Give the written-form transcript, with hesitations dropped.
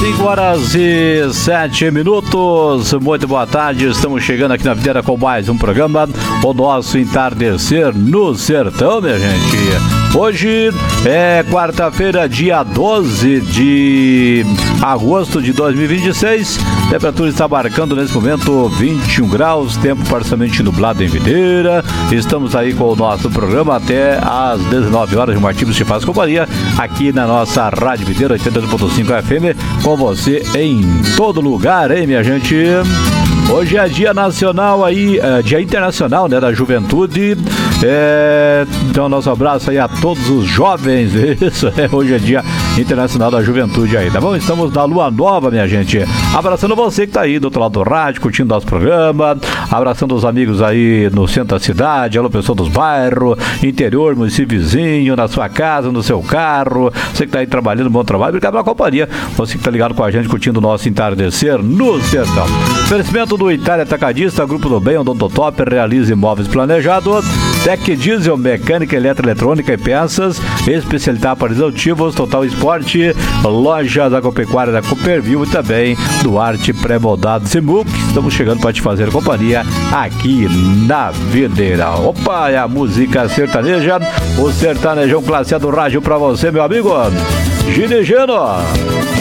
5h07. Muito boa tarde, estamos chegando aqui na Videira com mais um programa, o nosso Entardecer no Sertão, minha gente. Hoje é quarta-feira, dia 12 de agosto de 2026. A temperatura está marcando nesse momento 21 graus, tempo parcialmente nublado em Videira. Estamos aí com o nosso programa até às 19 horas. O Martins te faz companhia aqui na nossa Rádio Videira 82.5 FM, com você em todo lugar, hein, minha gente? Hoje é dia nacional aí, dia internacional, né, da juventude. Então nosso abraço aí a todos os jovens. Isso, hoje é dia internacional da juventude aí, tá bom? Estamos na lua nova, minha gente. Abraçando você que tá aí do outro lado do rádio, curtindo nosso programa. Abraçando os amigos aí no centro da cidade. Alô, pessoal dos bairros, interior, município vizinho, na sua casa, no seu carro. Você que tá aí trabalhando, bom trabalho. Obrigado pela companhia. Você que tá ligado com a gente, curtindo o nosso Entardecer no Sertão. Oferecimento do Itália Atacadista, Grupo do Bem, Odontotop, Realiza Imóveis Planejados, Tec Diesel, Mecânica, Eletroeletrônica e Peças, Especialidade para Executivos, Total Esporte, Lojas Agropecuária da Cooperville e também Duarte Pré-Moldado Simuc. Estamos chegando para te fazer companhia aqui na Videira. Opa, é a música sertaneja, o sertanejão classe A do rádio para você, meu amigo Ginegeno.